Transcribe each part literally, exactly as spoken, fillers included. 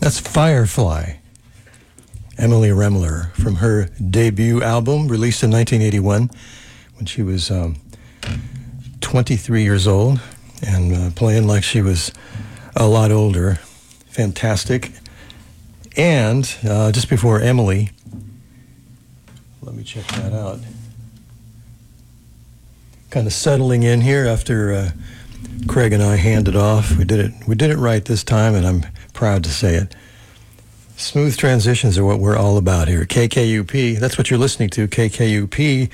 That's Firefly, Emily Remler, from her debut album released in nineteen eighty-one when she was um, twenty-three years old and uh, playing like she was a lot older. Fantastic. And uh, just before Emily, let me check that out. Kind of settling in here after uh, Craig and I handed off. We did it. We did it right this time, and I'm proud to say it. Smooth transitions are what we're all about here. K K U P. That's what you're listening to. K K U P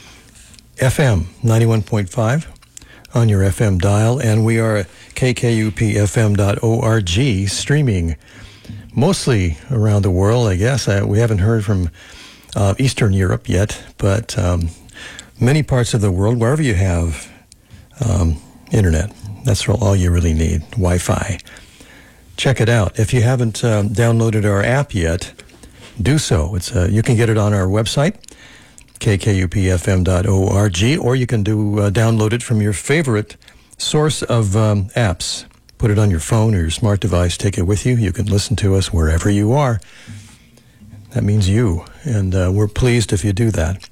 F M ninety-one point five on your F M dial, and we are at K K U P F M dot org streaming mostly around the world. I guess I, we haven't heard from uh, Eastern Europe yet, but um, many parts of the world, wherever you have um, internet, that's all you really need, Wi-Fi. Check it out. If you haven't um, downloaded our app yet, do so. It's uh, you can get it on our website, K K U P F M dot org, or you can do uh, download it from your favorite source of um, apps. Put it on your phone or your smart device. Take it with you. You can listen to us wherever you are. That means you, and uh, we're pleased if you do that.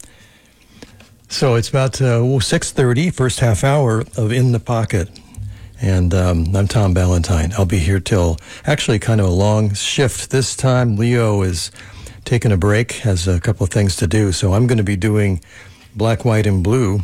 So it's about uh, six thirty, first half hour of In the Pocket. And um, I'm Tom Ballantyne. I'll be here till actually kind of a long shift. This time, Leo is taking a break, has a couple of things to do. So I'm going to be doing Black, White, and Blue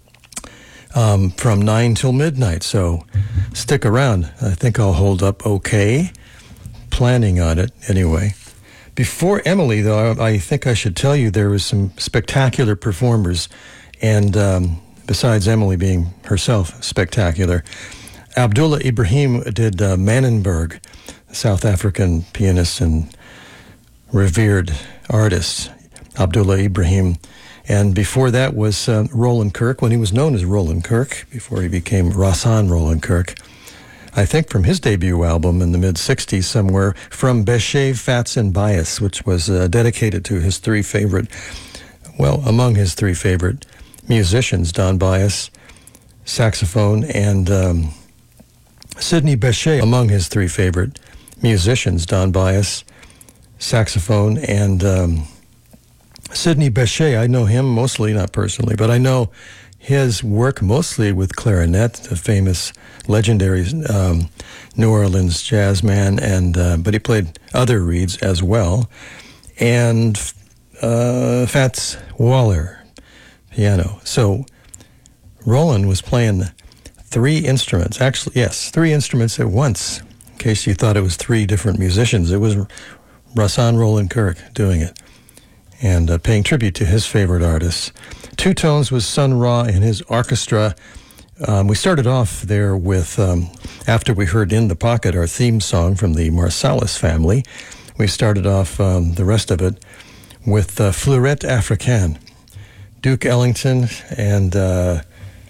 um, from nine till midnight. So stick around. I think I'll hold up okay. Planning on it anyway. Before Emily, though, I think I should tell you there was some spectacular performers. And um, besides Emily being herself spectacular, Abdullah Ibrahim did uh, Manenberg, South African pianist and revered artist, Abdullah Ibrahim. And before that was uh, Roland Kirk, when he was known as Roland Kirk, before he became Rahsaan Roland Kirk. I think from his debut album in the mid-sixties somewhere, From Bechet, Fats and Bias, which was uh, dedicated to his three favorite, well, among his three favorite musicians, Don Bias, saxophone, and um, Sidney Bechet, among his three favorite musicians, Don Bias, saxophone, and um, Sidney Bechet. I know him mostly, not personally, but I know his work mostly with clarinet, the famous, legendary um, New Orleans jazz man, and uh, but he played other reeds as well. And uh, Fats Waller, piano. So Roland was playing three instruments. Actually, yes, three instruments at once. In case you thought it was three different musicians, it was Rahsaan Roland Kirk doing it and uh, paying tribute to his favorite artists. Two Tones was Sun Ra and his orchestra. Um, we started off there with, um, after we heard In the Pocket, our theme song from the Marsalis family, we started off um, the rest of it with uh, Fleurette Africaine, Duke Ellington, and uh,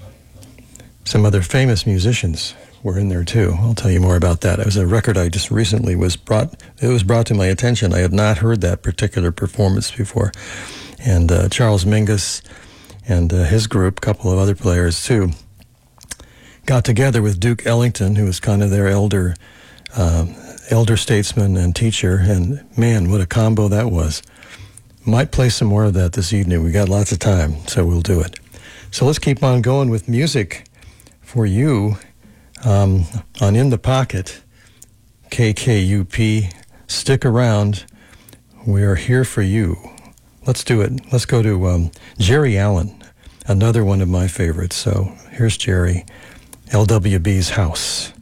some other famous musicians were in there too. I'll tell you more about that. It was a record I just recently was brought, it was brought to my attention. I had not heard that particular performance before. And uh, Charles Mingus and uh, his group, a couple of other players too, got together with Duke Ellington, who was kind of their elder, um, elder statesman and teacher. And man, what a combo that was. Might play some more of that this evening. We got lots of time, so we'll do it. So let's keep on going with music for you um, on In the Pocket, K K U P. Stick around. We are here for you. Let's do it. Let's go to um, Jerry Allen, another one of my favorites. So here's Jerry, L W B's House.